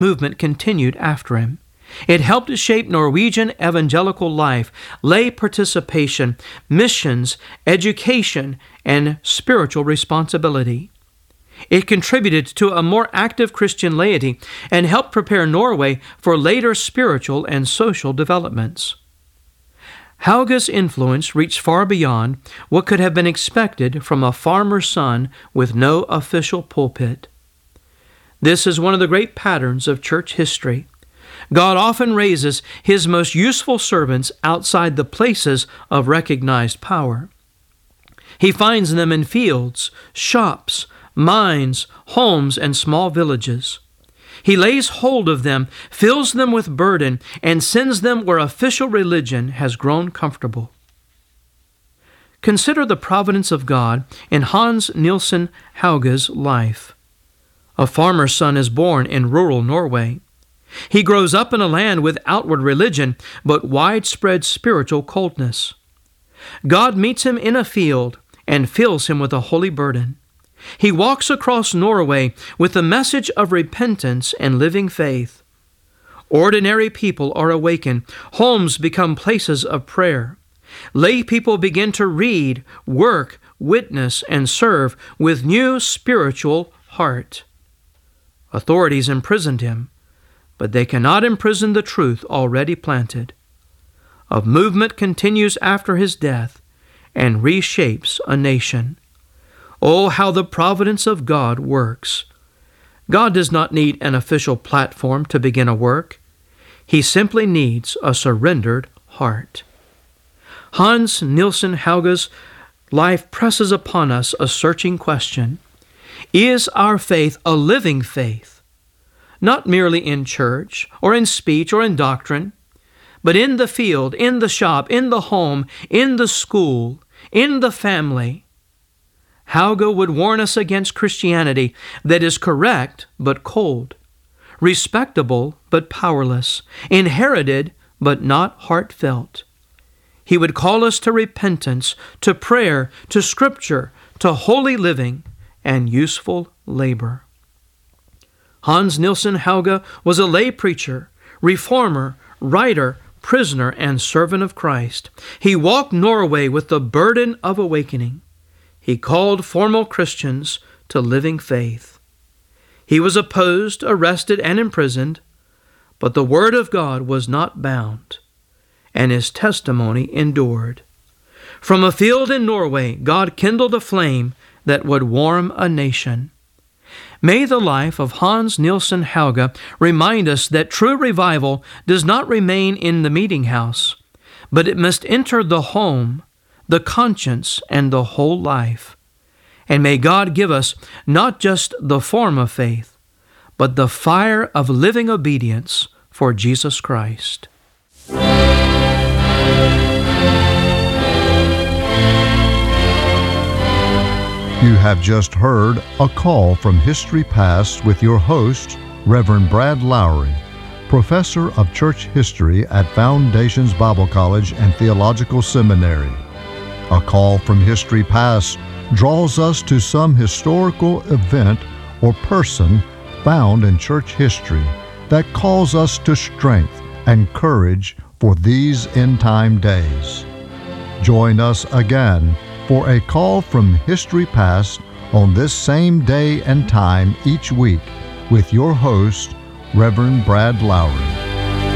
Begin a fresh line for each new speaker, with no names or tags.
movement continued after him. It helped to shape Norwegian evangelical life, lay participation, missions, education, and spiritual responsibility. It contributed to a more active Christian laity and helped prepare Norway for later spiritual and social developments. Hauge's influence reached far beyond what could have been expected from a farmer's son with no official pulpit. This is one of the great patterns of church history. God often raises His most useful servants outside the places of recognized power. He finds them in fields, shops, mines, homes, and small villages. He lays hold of them, fills them with burden, and sends them where official religion has grown comfortable. Consider the providence of God in Hans Nielsen Hauge's life. A farmer's son is born in rural Norway. He grows up in a land with outward religion, but widespread spiritual coldness. God meets him in a field and fills him with a holy burden. He walks across Norway with the message of repentance and living faith. Ordinary people are awakened. Homes become places of prayer. Lay people begin to read, work, witness, and serve with new spiritual heart. Authorities imprisoned him, but they cannot imprison the truth already planted. A movement continues after his death and reshapes a nation. Oh, how the providence of God works. God does not need an official platform to begin a work. He simply needs a surrendered heart. Hans Nielsen Hauge's life presses upon us a searching question. Is our faith a living faith? Not merely in church, or in speech, or in doctrine, but in the field, in the shop, in the home, in the school, in the family. Hauge would warn us against Christianity that is correct but cold, respectable but powerless, inherited but not heartfelt. He would call us to repentance, to prayer, to scripture, to holy living, and useful labor. Hans Nielsen Hauge was a lay preacher, reformer, writer, prisoner, and servant of Christ. He walked Norway with the burden of awakening. He called formal Christians to living faith. He was opposed, arrested, and imprisoned, but the Word of God was not bound, and his testimony endured. From a field in Norway, God kindled a flame that would warm a nation. May the life of Hans Nielsen Hauge remind us that true revival does not remain in the meeting house, but it must enter the home, the conscience, and the whole life. And may God give us not just the form of faith, but the fire of living obedience for Jesus Christ.
You have just heard A Call from History Past with your host, Reverend Brad Lowry, Professor of Church History at Foundations Bible College and Theological Seminary. A Call from History Past draws us to some historical event or person found in church history that calls us to strength and courage for these end-time days. Join us again for A Call from History Past on this same day and time each week with your host, Reverend Brad Lowry.